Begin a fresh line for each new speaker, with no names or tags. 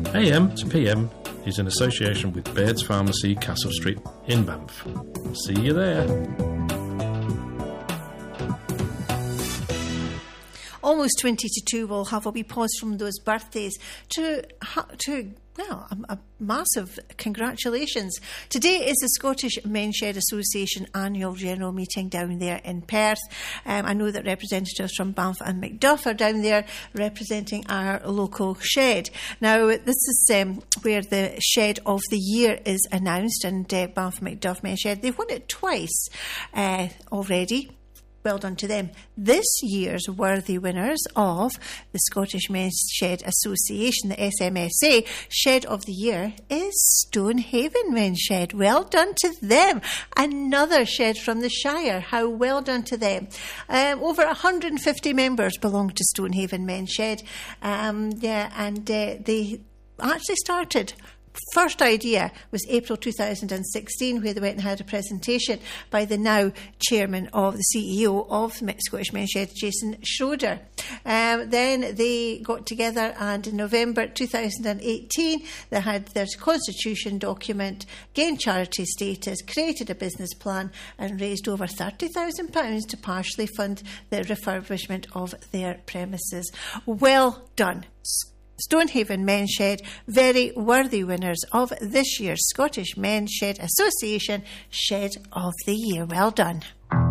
AM to PM is in association with Baird's Pharmacy, Castle Street in Banff. See you there.
Almost 20 to 2, we'll have a wee pause from those birthdays to a massive congratulations. Today is the Scottish Men's Shed Association annual general meeting down there in Perth. I know that representatives from Banff and Macduff are down there representing our local shed. Now, this is where the Shed of the Year is announced, and Banff Macduff Men's Shed, they've won it twice already. Well done to them. This year's worthy winners of the Scottish Men's Shed Association, the SMSA, Shed of the Year is Stonehaven Men's Shed. Well done to them. Another shed from the Shire. How well done to them. Over 150 members belong to Stonehaven Men's Shed. They actually started. First idea was April 2016, where they went and had a presentation by the now chairman of the CEO of Scottish Men's Shed, Jason Schroeder. Then they got together, and in November 2018 they had their constitution document, gained charity status, created a business plan and raised over £30,000 to partially fund the refurbishment of their premises. Well done. Stonehaven Men's Shed, very worthy winners of this year's Scottish Men's Shed Association Shed of the Year. Well done.